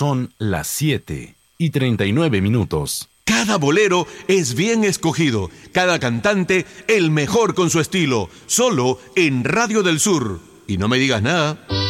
Son las 7:39. Cada bolero es bien escogido, cada cantante el mejor con su estilo, solo en Radio del Sur. Y no me digas nada.